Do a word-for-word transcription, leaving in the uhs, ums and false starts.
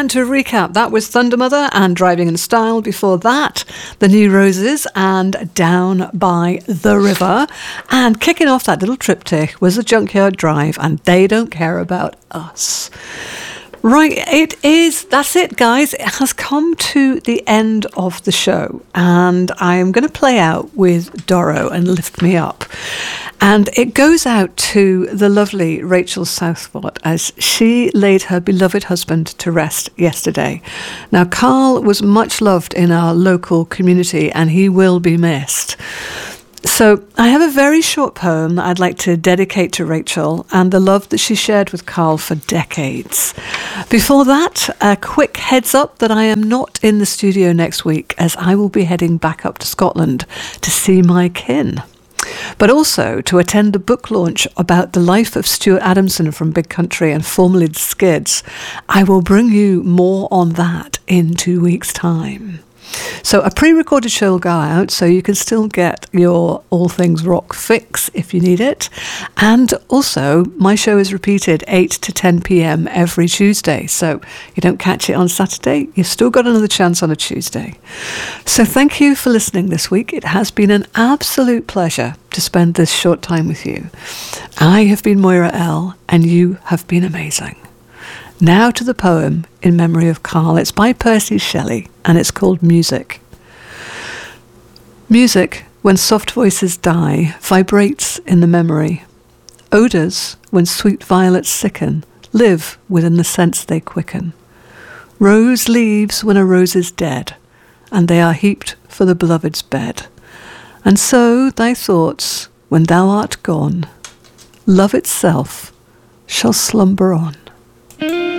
And to recap, that was Thunder Mother and Driving in Style. Before that, The New Roses and Down by the River. And kicking off that little triptych was The Junkyard Drive and They Don't Care About Us. Right, it is, that's it, guys. It has come to the end of the show, and I am going to play out with Doro and Lift Me Up. And it goes out to the lovely Rachel Southwott as she laid her beloved husband to rest yesterday. Now, Carl was much loved in our local community, and he will be missed. So I have a very short poem that I'd like to dedicate to Rachel and the love that she shared with Carl for decades. Before that, a quick heads up that I am not in the studio next week as I will be heading back up to Scotland to see my kin, but also to attend a book launch about the life of Stuart Adamson from Big Country and formerly the Skids. I will bring you more on that in two weeks' time. So a pre-recorded show will go out, so you can still get your All Things Rock fix if you need it. And also, my show is repeated eight to ten p.m. every Tuesday. So you don't catch it on Saturday, you've still got another chance on a Tuesday. So thank you for listening this week. It has been an absolute pleasure to spend this short time with you. I have been Moira L, and you have been amazing. Now to the poem in memory of Carl. It's by Percy Shelley, and it's called Music. Music, when soft voices die, vibrates in the memory. Odours, when sweet violets sicken, live within the sense they quicken. Rose leaves when a rose is dead, and they are heaped for the beloved's bed. And so thy thoughts, when thou art gone, love itself shall slumber on.